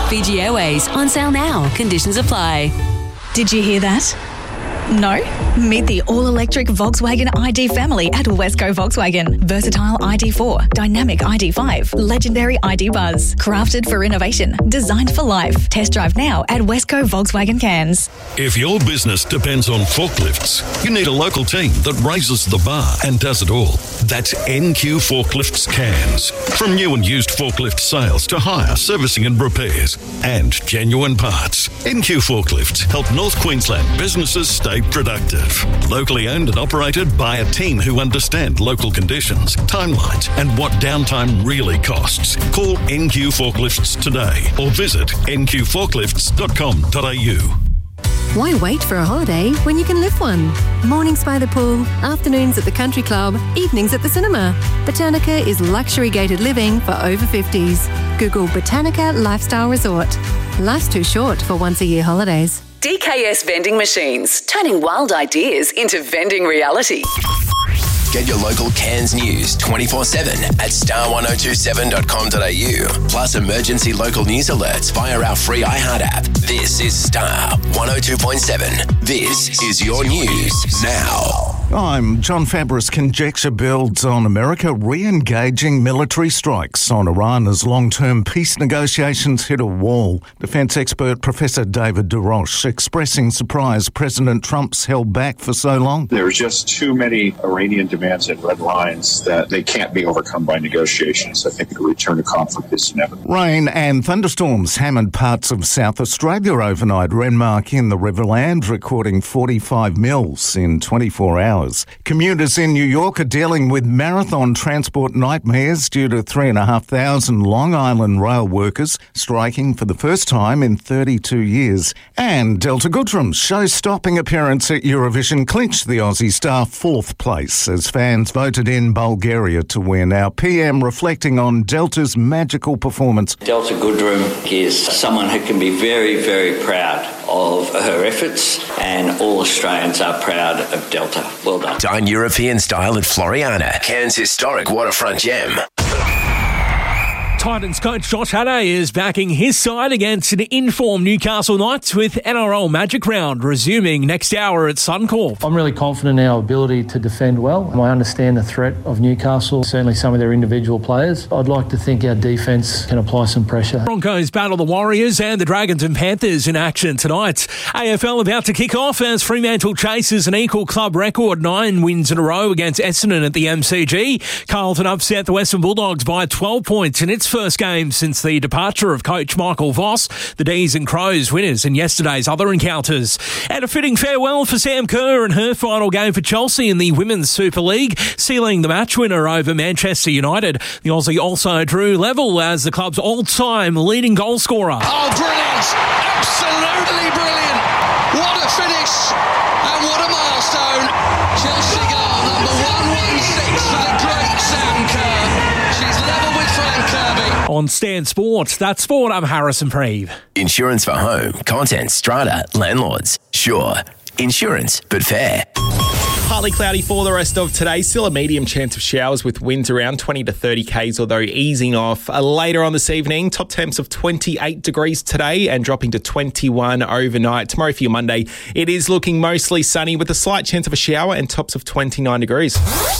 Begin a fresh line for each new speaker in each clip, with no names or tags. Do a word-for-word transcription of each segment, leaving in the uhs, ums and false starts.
Fiji Airways, on sale now. Conditions apply.
Did you hear that? No? Meet the all-electric Volkswagen I D family at Wesco Volkswagen. Versatile I D four, dynamic I D five, legendary I D Buzz. Crafted for innovation, designed for life. Test drive now at Wesco Volkswagen Cairns.
If your business depends on forklifts, you need a local team that raises the bar and does it all. That's N Q Forklifts Cairns. From new and used forklift sales to hire, servicing and repairs, and genuine parts. N Q Forklifts help North Queensland businesses stay productive. Locally owned and operated by a team who understand local conditions, timelines, and what downtime really costs. Call N Q Forklifts today or visit n q forklifts dot com dot a u.
Why wait for a holiday when you can live one? Mornings by the pool, afternoons at the country club, evenings at the cinema. Botanica is luxury gated living for over fifties. Google Botanica Lifestyle Resort. Life's too short for once a year holidays.
D K S Vending Machines, turning wild ideas into vending reality.
Get your local Cairns news twenty-four seven at star one oh two seven dot com dot a u. Plus emergency local news alerts via our free iHeart app. This is Star one oh two point seven. This is your news now.
I'm John Fabris. Conjecture builds on America re-engaging military strikes on Iran as long-term peace negotiations hit a wall. Defence expert Professor David DeRoche expressing surprise President Trump's held back for so long.
There are just too many Iranian demands and red lines that they can't be overcome by negotiations. I think a return to conflict is inevitable.
Rain and thunderstorms hammered parts of South Australia overnight. Renmark in the Riverland recording forty-five mils in twenty-four hours. Commuters in New York are dealing with marathon transport nightmares due to three and a half thousand Long Island rail workers striking for the first time in thirty-two years. And Delta Goodrum's show-stopping appearance at Eurovision clinched the Aussie star fourth place as fans voted in Bulgaria to win. Our P M reflecting on Delta's magical performance.
Delta Goodrum is someone who can be very, very proud of her efforts, and all Australians are proud of Delta. Well done.
Dine European style at Floriana, Cairns' historic waterfront gem.
Titans coach Josh Haddey is backing his side against an informed Newcastle Knights with N R L Magic Round resuming next hour at Suncorp.
I'm really confident in our ability to defend well. I understand the threat of Newcastle, certainly some of their individual players. I'd like to think our defence can apply some pressure.
Broncos battle the Warriors and the Dragons and Panthers in action tonight. A F L about to kick off as Fremantle chases an equal club record, nine wins in a row against Essendon at the M C G. Carlton upset the Western Bulldogs by twelve points in its first game since the departure of coach Michael Voss. The D's and Crows winners in yesterday's other encounters. And a fitting farewell for Sam Kerr and her final game for Chelsea in the Women's Super League, sealing the match winner over Manchester United. The Aussie also drew level as the club's all-time leading goal scorer.
Oh, brilliant! Absolutely brilliant! What a finish and what a milestone! Chelsea goal number one one six for the great Sam Kerr. She's level with Frank Kirby.
On Stan Sport, that's sport. I'm Harrison Preeve.
Insurance for home, content, strata, landlords. Sure, insurance, but fair.
Partly cloudy for the rest of today. Still a medium chance of showers with winds around twenty to thirty kays, although easing off later on this evening. Top temps of twenty-eight degrees today and dropping to twenty-one overnight. Tomorrow for your Monday, it is looking mostly sunny with a slight chance of a shower and tops of twenty-nine degrees.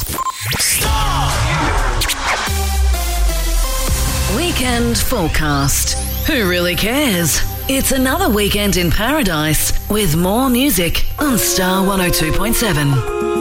Weekend forecast. Who really cares? It's another weekend in paradise with more music on Star one oh two point seven.